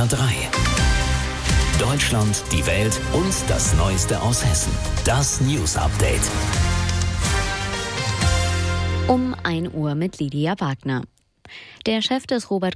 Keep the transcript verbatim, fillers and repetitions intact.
R drei. Deutschland, die Welt und das Neueste aus Hessen. Das News Update. Um ein Uhr mit Lydia Wagner. Der Chef des Robert